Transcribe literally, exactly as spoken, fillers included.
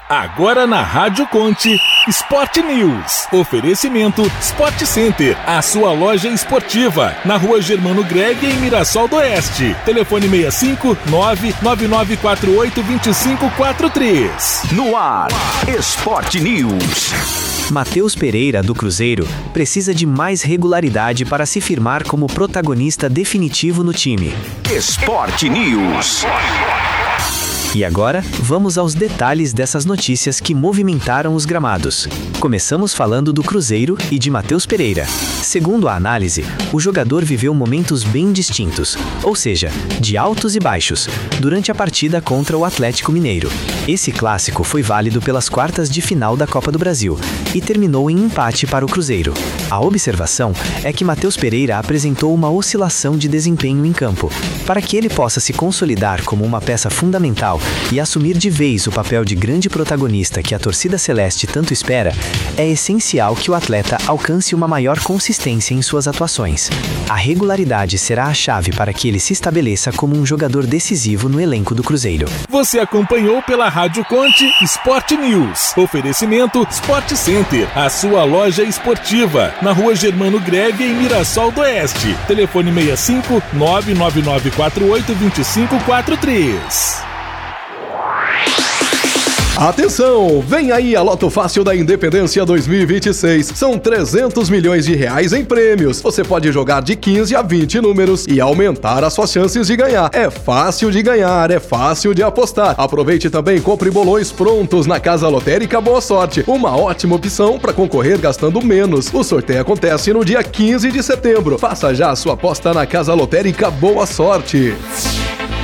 Agora na Rádio Conte, Sport News. Oferecimento Sport Center, a sua loja esportiva, na Rua Germano Greg, em Mirassol do Oeste. Telefone seis cinco nove nove nove quatro oito dois cinco quatro três. No ar, Sport News. Matheus Pereira, do Cruzeiro, precisa de mais regularidade para se firmar como protagonista definitivo no time. Sport News. E agora, vamos aos detalhes dessas notícias que movimentaram os gramados. Começamos falando do Cruzeiro e de Matheus Pereira. Segundo a análise, o jogador viveu momentos bem distintos, ou seja, de altos e baixos, durante a partida contra o Atlético Mineiro. Esse clássico foi válido pelas quartas de final da Copa do Brasil e terminou em empate para o Cruzeiro. A observação é que Matheus Pereira apresentou uma oscilação de desempenho em campo. Para que ele possa se consolidar como uma peça fundamental e assumir de vez o papel de grande protagonista que a torcida celeste tanto espera, é essencial que o atleta alcance uma maior consistência em suas atuações. A regularidade será a chave para que ele se estabeleça como um jogador decisivo no elenco do Cruzeiro. Você acompanhou pela Rádio Conte Sport News. Oferecimento Sport Center, a sua loja esportiva, na Rua Germano Greve, em Mirassol do Oeste. Telefone seis cinco nove nove nove quatro oito dois cinco quatro três. Atenção! Vem aí a Loto Fácil da Independência dois mil e vinte e seis. São trezentos milhões de reais em prêmios. Você pode jogar de quinze a vinte números e aumentar as suas chances de ganhar. É fácil de ganhar, é fácil de apostar. Aproveite também e compre bolões prontos na Casa Lotérica Boa Sorte. Uma ótima opção para concorrer gastando menos. O sorteio acontece no dia quinze de setembro. Faça já a sua aposta na Casa Lotérica Boa Sorte.